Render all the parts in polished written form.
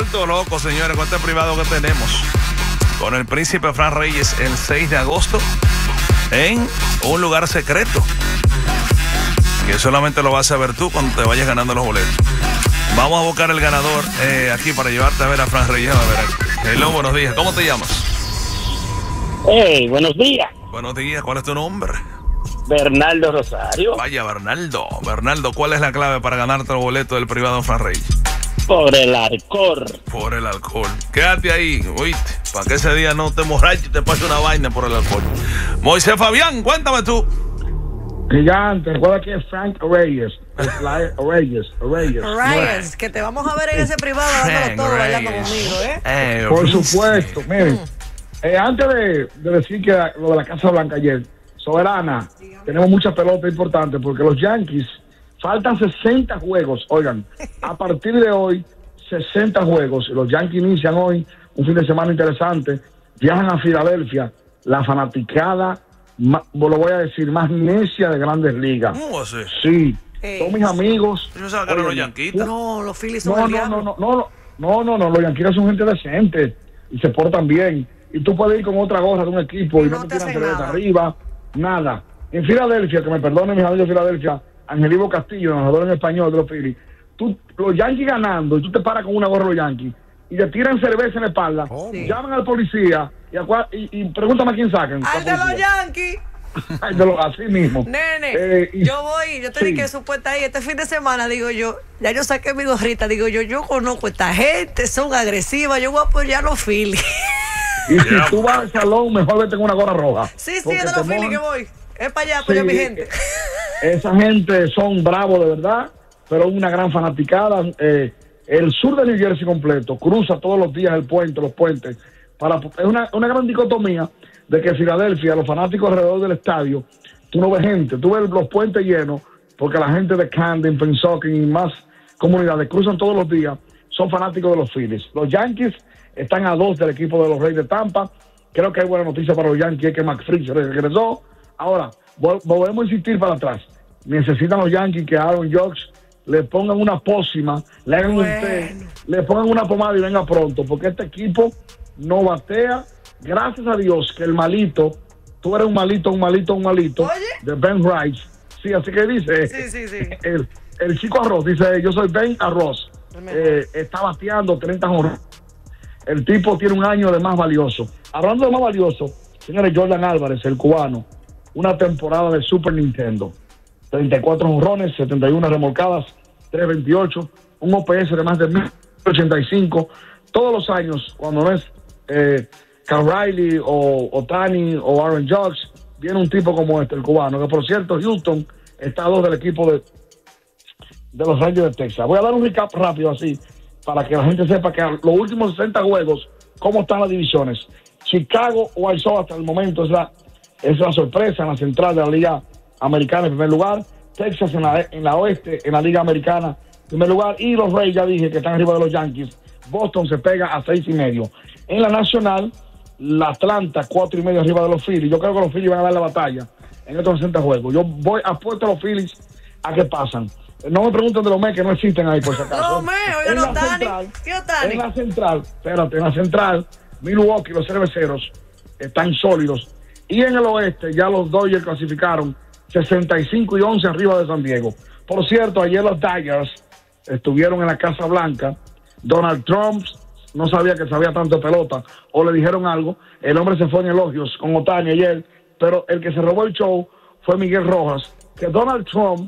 vuelto loco, señores, con este privado que tenemos. Con el príncipe Fran Reyes el 6 de agosto en un lugar secreto. Que solamente lo vas a ver tú cuando te vayas ganando los boletos. Vamos a buscar el ganador aquí para llevarte a ver a Fran Reyes. A ver, hello, buenos días. ¿Cómo te llamas? Hey, buenos días. Buenos días, ¿cuál es tu nombre? Bernardo Rosario. Vaya, Bernardo. Bernardo, ¿cuál es la clave para ganarte el boleto del privado Fran Reyes? Por el alcohol. Por el alcohol. Quédate ahí, oíste, para que ese día no te emborraches y te pase una vaina por el alcohol. Moisés Fabián, cuéntame tú. Gigante, recuerda que es Frank Reyes. Reyes, que te vamos a ver en ese privado dándolo todo, bailando conmigo, ¿eh? Por supuesto, miren. Antes de decir que lo de la Casa Blanca ayer, Soberana, tenemos muchas pelotas importantes porque los Yankees faltan 60 juegos. Oigan, a partir de hoy, 60 juegos. Los Yankees inician hoy un fin de semana interesante. Viajan a Filadelfia, la fanaticada, lo voy a decir, más necia de Grandes Ligas. ¿Cómo va a ser? Sí, son mis amigos. Yo sabía que eran los Yankees. No, los Phillies son el diablo. No, los Yankees son gente decente y se portan bien. Y tú puedes ir con otra gorra de un equipo y no te tiran cerveza arriba, nada. En Filadelfia, que me perdonen mis amigos de Filadelfia, Ángel Ivo Castillo, narrador en español de los Phillies, los Yankees ganando y tú te paras con una gorra de los Yankees y te tiran cerveza en la espalda, llaman al policía y pregúntame a quién sacan. ¡Al de los Yankees! Así mismo. Nene, yo tenía que supuesta ahí este fin de semana, digo yo, ya yo saqué mi gorrita, digo yo conozco a esta gente, son agresivas, yo voy a apoyar a los Phillies. Y si tú vas al salón, mejor vete con una gorra roja. Sí, es de los Phillies que voy. Es para allá, apoyar a mi gente. Esa gente son bravos de verdad, pero una gran fanaticada. El sur de New Jersey completo cruza todos los días los puentes. Es una gran dicotomía de que Filadelfia, los fanáticos alrededor del estadio, tú no ves gente, tú ves los puentes llenos, porque la gente de Camden, Pennsauken y más comunidades cruzan todos los días, son fanáticos de los Phillies. Los Yankees están a 2 del equipo de los Reyes de Tampa. Creo que hay buena noticia para los Yankees, es que McFree se regresó. Ahora, volvemos a insistir para atrás. Necesitan los Yankees que Aaron Judge le pongan una pócima, le hagan un té, le pongan una pomada y venga pronto, porque este equipo no batea. Gracias a Dios que el malito, tú eres un malito de Ben Rice. Sí, así que dice, sí. el chico Arroz, dice, yo soy Ben Arroz. Está bateando 30 jornadas. El tipo tiene un año de más valioso. Hablando de más valioso, señores, Jordan Álvarez, el cubano, una temporada de Super Nintendo. 34 jonrones, 71 remolcadas, 328, un OPS de más de 1085. Todos los años, cuando no es Cal Riley o Ohtani o Aaron Judge, viene un tipo como este, el cubano, que por cierto, Houston está a 2 del equipo de los Rangers de Texas. Voy a dar un recap rápido así, para que la gente sepa que los últimos 60 juegos, cómo están las divisiones. Chicago White Sox hasta el momento es la sorpresa en la central de la Liga Americana en primer lugar. Texas en la oeste, en la Liga Americana en primer lugar. Y los Reyes, ya dije, que están arriba de los Yankees. Boston se pega a 6.5. En la nacional, la Atlanta 4.5 arriba de los Phillies. Yo creo que los Phillies van a dar la batalla en estos 60 juegos. Yo apuesto a los Phillies a que pasan. No me pregunten de los Mets que no existen ahí, por si acaso. Los Mets, oye, no, Tani. En la central, espérate, en la central, Milwaukee, los cerveceros, están sólidos. Y en el oeste, ya los Dodgers clasificaron 65-11 arriba de San Diego. Por cierto, ayer los Dodgers estuvieron en la Casa Blanca. Donald Trump no sabía que sabía tanto de pelota, o le dijeron algo. El hombre se fue en elogios con Ohtani ayer, pero el que se robó el show fue Miguel Rojas, que Donald Trump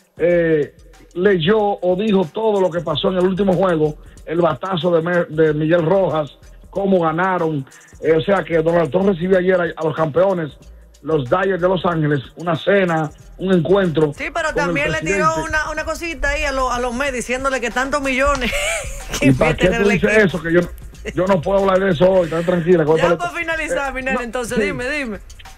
leyó o dijo todo lo que pasó en el último juego, el batazo de Miguel Rojas, cómo ganaron. O sea que Donald Trump recibió ayer a los campeones, los Dodgers de Los Ángeles, una cena, un encuentro. Sí, pero también le tiró una cosita ahí a los Mets diciéndole que tantos millones que ¿Y para qué tú dices eso? Que yo no puedo hablar de eso hoy, está tranquila. Ya para finalizar, mi nene, entonces sí. dime.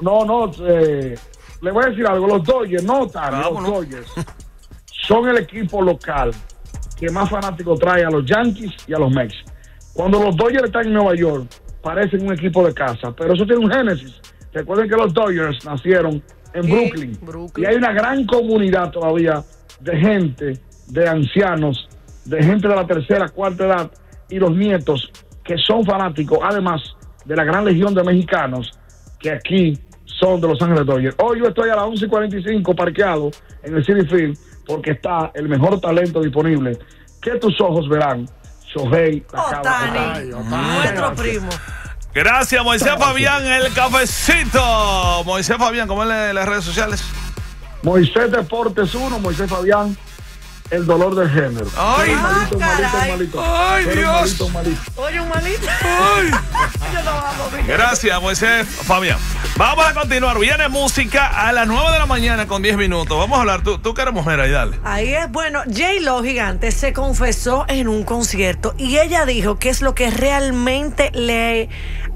Le voy a decir algo, los Dodgers, los Dodgers son el equipo local que más fanáticos trae a los Yankees y a los Mets. Cuando los Dodgers están en Nueva York, parecen un equipo de casa, pero eso tiene un génesis. Recuerden que los Dodgers nacieron en Brooklyn. Y hay una gran comunidad todavía de gente, de ancianos, de gente de la tercera, cuarta edad, y los nietos que son fanáticos, además de la gran legión de mexicanos que aquí son de Los Ángeles Dodgers. Hoy yo estoy a las 11:45 parqueado en el Citi Field porque está el mejor talento disponible que tus ojos verán. Shohei Ohtani, nuestro primo. Gracias, Moisés Fabián, el cafecito. Moisés Fabián, ¿cómo es en las redes sociales? Moisés Deportes 1, Moisés Fabián, el dolor del género. Ay, malito. Ay, Dios. Oye, un malito. Ay. Yo no vamos, Gracias, Moisés Fabián. Vamos a continuar. Viene música a las 9 de la mañana con 10 minutos. Vamos a hablar. Tú que eres mujer, ahí dale. Ahí es, bueno, J-Lo Gigante se confesó en un concierto y ella dijo qué es lo que realmente le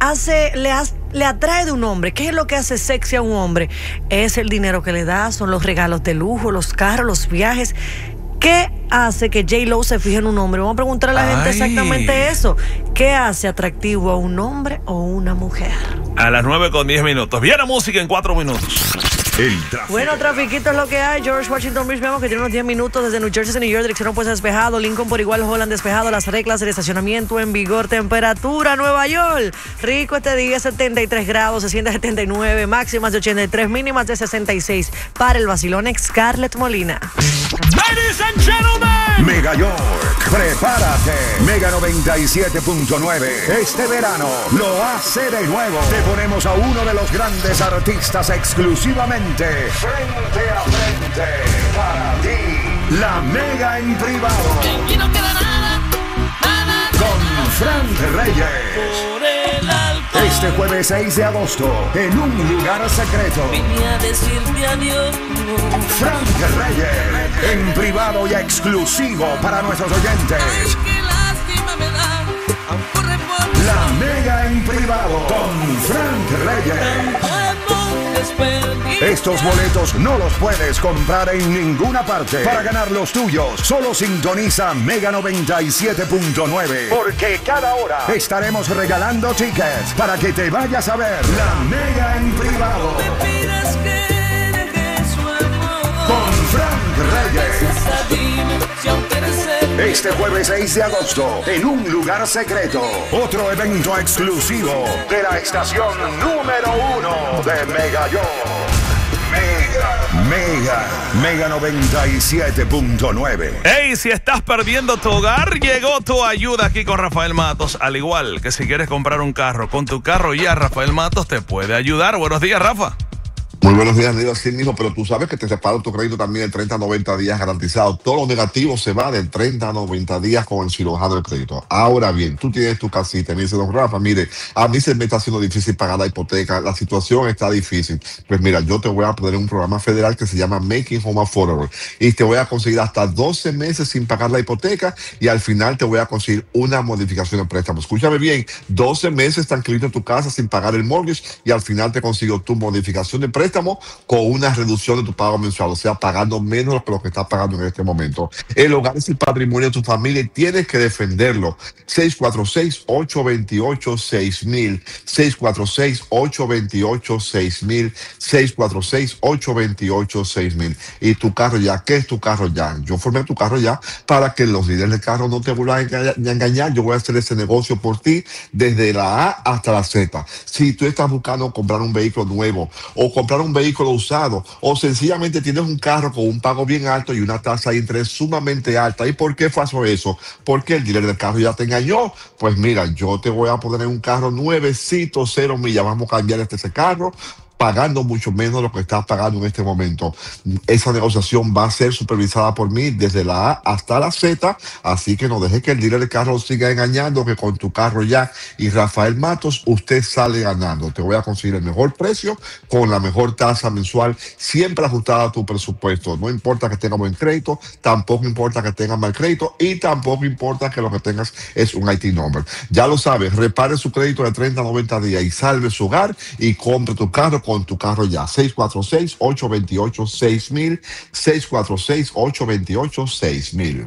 atrae de un hombre. ¿Qué es lo que hace sexy a un hombre? Es el dinero que le da, son los regalos de lujo, los carros, los viajes. ¿Qué hace que J-Lo se fije en un hombre? Vamos a preguntar a la gente exactamente eso. ¿Qué hace atractivo a un hombre o una mujer? A las 9 con 10 minutos. Viene música en 4 minutos. Bueno, trafiquito es lo que hay. George Washington Bridge, vemos que tiene unos 10 minutos desde New Jersey a New York, dirección opuesta despejado. Lincoln por igual, Holland despejado. Las reglas del estacionamiento en vigor. Temperatura, Nueva York. Rico este día, 73 grados, se siente 79. Máximas de 83, mínimas de 66. Para el vacilón, Scarlett Molina. Ladies and gentlemen, Mega York, prepárate. Mega 97.9. Este verano lo hace de nuevo. Te ponemos a uno de los grandes artistas exclusivamente frente a frente para ti. La Mega en privado. aquí no queda nada, nada. Con Frank Reyes. Por el alcohol. Este jueves 6 de agosto, en un lugar secreto. Vine a decirte adiós. Frank Reyes, en privado y exclusivo para nuestros oyentes. Ay, qué lástima me da. Aún corre por La Mega en privado con Frank Reyes. Estos boletos no los puedes comprar en ninguna parte. Para ganar los tuyos, solo sintoniza Mega 97.9. Porque cada hora estaremos regalando tickets para que te vayas a ver La Mega en privado. Pidas que dejes su amor. Con Frank Reyes. Dime si aún quieres ser. Este jueves 6 de agosto, en un lugar secreto. Otro evento exclusivo de la estación número 1 de Mega York. Mega 97.9. Hey, si estás perdiendo tu hogar, llegó tu ayuda aquí con Rafael Matos. Al igual que si quieres comprar un carro, con tu carro ya Rafael Matos te puede ayudar. Buenos días, Rafa. Muy buenos días, Diego. Sí, mijo, pero tú sabes que te separo tu crédito también de 30 a 90 días garantizado. Todo lo negativo se va de 30 a 90 días con el cirujano del crédito. Ahora bien, tú tienes tu casita y me dice, don Rafa, mire, a mí se me está haciendo difícil pagar la hipoteca, la situación está difícil. Pues mira, yo te voy a poner un programa federal que se llama Making Home Affordable y te voy a conseguir hasta 12 meses sin pagar la hipoteca y al final te voy a conseguir una modificación de préstamo. Escúchame bien, 12 meses tranquilito en tu casa sin pagar el mortgage y al final te consigo tu modificación de préstamo con una reducción de tu pago mensual, o sea, pagando menos que lo que estás pagando en este momento. El hogar es el patrimonio de tu familia y tienes que defenderlo. 646-828-6000, 646-828-6000, 646-828-6000. Y tu carro ya, ¿qué es tu carro ya? Yo formé tu carro ya para que los líderes del carro no te vuelvan a engañar. Yo voy a hacer ese negocio por ti desde la A hasta la Z. Si tú estás buscando comprar un vehículo nuevo o comprar un vehículo usado o sencillamente tienes un carro con un pago bien alto y una tasa de interés sumamente alta. ¿Y por qué pasó eso? Porque el dealer del carro ya te engañó. Pues mira, yo te voy a poner un carro nuevecito, 0 millas. Vamos a cambiar ese carro pagando mucho menos de lo que estás pagando en este momento. Esa negociación va a ser supervisada por mí desde la A hasta la Z, así que no dejes que el dealer de carro siga engañando, que con tu carro ya y Rafael Matos usted sale ganando. Te voy a conseguir el mejor precio con la mejor tasa mensual, siempre ajustada a tu presupuesto. No importa que tenga buen crédito, tampoco importa que tenga mal crédito y tampoco importa que lo que tengas es un IT number. Ya lo sabes, repare su crédito de 30 a 90 días y salve su hogar y compre tu carro con tu carro ya. 646-828-6000, 646-828-6000.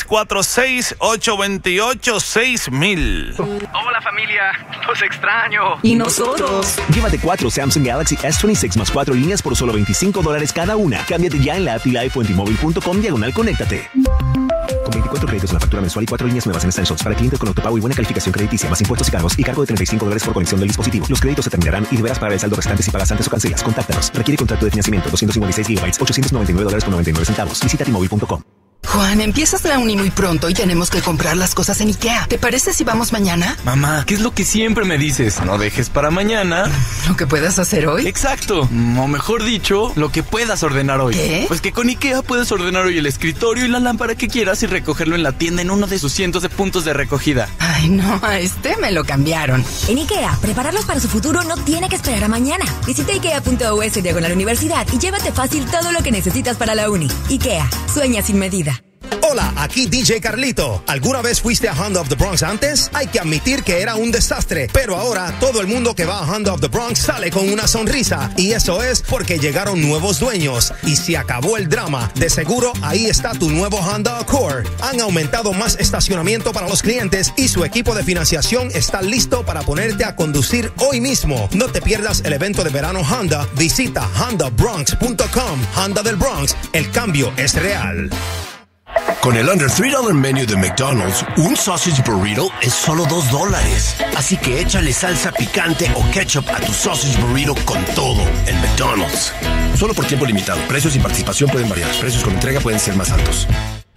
646-828-6000. Hola familia, los extraño. Y nosotros. Llévate 4 Samsung Galaxy S26 más 4 líneas por solo $25 cada una. Cámbiate ya en la app y live.mobile.com/conéctate. Con 24 créditos en la factura mensual y 4 líneas nuevas en Essentials para clientes con autopago y buena calificación crediticia, más impuestos y cargos y cargo de $35 por conexión del dispositivo. Los créditos se terminarán y deberás pagar el saldo restante si pagas antes o cancelas. Contáctanos. Requiere contrato de financiamiento, 256 GB, $899.99. Visita T-Mobile.com. Juan, empiezas la uni muy pronto y tenemos que comprar las cosas en IKEA. ¿Te parece si vamos mañana? Mamá, ¿qué es lo que siempre me dices? No dejes para mañana ¿Lo que puedas hacer hoy? Exacto, o mejor dicho, lo que puedas ordenar hoy. ¿Qué? Pues que con IKEA puedes ordenar hoy el escritorio y la lámpara que quieras y recogerlo en la tienda en uno de sus cientos de puntos de recogida. Ay, no, a este me lo cambiaron. En IKEA, prepararlos para su futuro no tiene que esperar a mañana. Visita ikea.us/universidad y llévate fácil todo lo que necesitas para la uni. IKEA, sueña sin medida. Hola, aquí DJ Carlito. ¿Alguna vez fuiste a Honda of the Bronx antes? Hay que admitir que era un desastre, pero ahora todo el mundo que va a Honda of the Bronx sale con una sonrisa. Y eso es porque llegaron nuevos dueños y se acabó el drama. De seguro, ahí está tu nuevo Honda Accord. Han aumentado más estacionamiento para los clientes y su equipo de financiación está listo para ponerte a conducir hoy mismo. No te pierdas el evento de verano Honda. Visita HondaBronx.com. Honda del Bronx, el cambio es real. Con el Under $3 Menu de McDonald's, un sausage burrito es solo $2. Así que échale salsa picante o ketchup a tu sausage burrito con todo en McDonald's. Solo por tiempo limitado. Precios y participación pueden variar. Precios con entrega pueden ser más altos.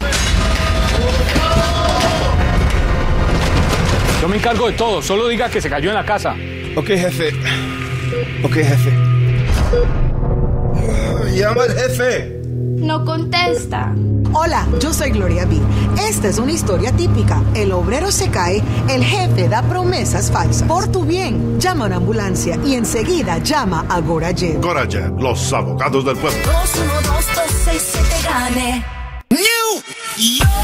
Yo me encargo de todo. Solo diga que se cayó en la casa. Ok, jefe. Llama al jefe. No contesta. Hola, yo soy Gloria B. Esta es una historia típica. El obrero se cae, el jefe da promesas falsas. Por tu bien, llama a una ambulancia y enseguida llama a Gorajet. Gorajet, los abogados del pueblo. 212-267 gane.